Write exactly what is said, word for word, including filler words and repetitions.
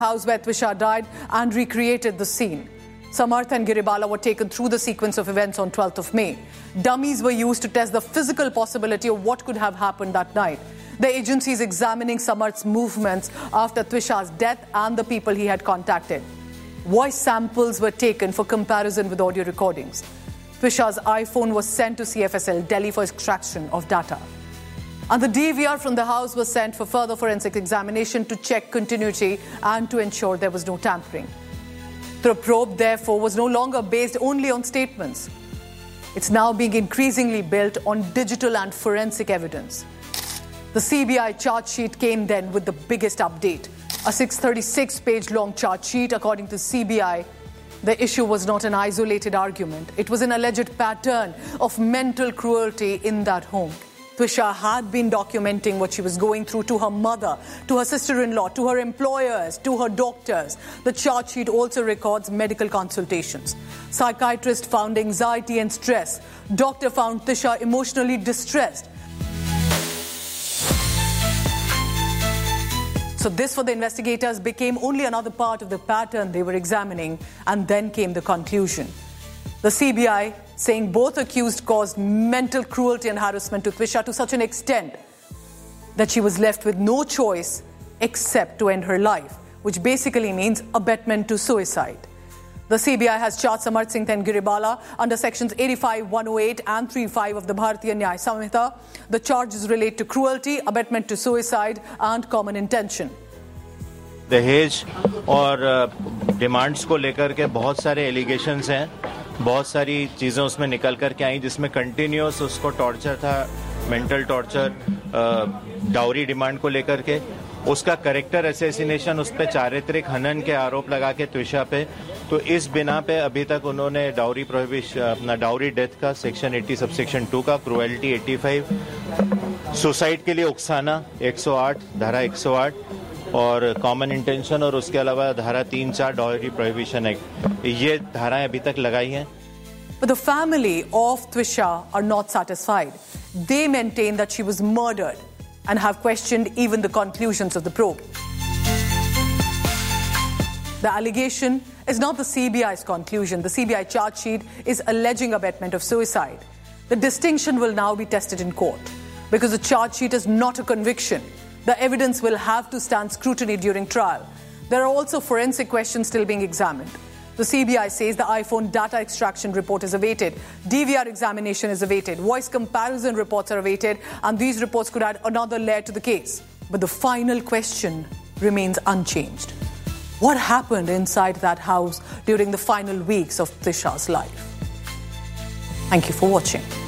House where Twisha died and recreated the scene. Samarth and Giribala were taken through the sequence of events on twelfth of May. Dummies were used to test the physical possibility of what could have happened that night. The agency is examining Samarth's movements after Twisha's death and the people he had contacted. Voice samples were taken for comparison with audio recordings. Twisha's iPhone was sent to C F S L Delhi for extraction of data. And the D V R from the house was sent for further forensic examination to check continuity and to ensure there was no tampering. The probe, therefore, was no longer based only on statements. It's now being increasingly built on digital and forensic evidence. The C B I charge sheet came then with the biggest update. A six hundred thirty-six page long charge sheet. According to C B I, the issue was not an isolated argument. It was an alleged pattern of mental cruelty in that home. Twisha had been documenting what she was going through to her mother, to her sister-in-law, to her employers, to her doctors. The charge sheet also records medical consultations. Psychiatrist found anxiety and stress. Doctor found Twisha emotionally distressed. So this, for the investigators, became only another part of the pattern they were examining, and then came the conclusion. The C B I saying both accused caused mental cruelty and harassment to Twisha to such an extent that she was left with no choice except to end her life, which basically means abetment to suicide. The C B I has charged Samarth Singh and Giribala under sections eighty-five, one oh eight and thirty-five of the Bharatiya Nyaya Samhita. The charges relate to cruelty, abetment to suicide and common intention. दहेज और demands को लेकर के बहुत सारे allegations हैं, बहुत सारी चीज़ें उसमें निकल कर के आई, जिसमें कंटिन्यूस उसको टॉर्चर था, मेंटल टॉर्चर, डाउरी डिमांड को लेकर के, उसका करेक्टर असैसिनेशन, उस पर चारित्रिक हनन के आरोप लगा के त्विशा पे, तो इस बिना पे अभी तक उन्होंने डाउरी प्रोहिबिशन, अपना डाउरी डेथ का सेक्शन अस्सी सबसेक्शन टू का, क्रुएल्टी पचासी, सुसाइड के लिए उकसाना एक सौ आठ, धारा एक सौ आठ और कॉमन इंटेंशन, और उसके अलावा धारा तीन चार डाउरी प्रोहिबिशन एक्ट, ये धाराएं अभी तक लगाई हैं. But the family of Twisha are not satisfied. They maintain that she was murdered and have questioned even the conclusions of the probe. The allegation is not the C B I's conclusion. The C B I charge sheet is alleging abetment of suicide. The distinction will now be tested in court because the charge sheet is not a conviction. The evidence will have to stand scrutiny during trial. There are also forensic questions still being examined. The C B I says the iPhone data extraction report is awaited, D V R examination is awaited, voice comparison reports are awaited, and these reports could add another layer to the case. But the final question remains unchanged. What happened inside that house during the final weeks of Twisha's life? Thank you for watching.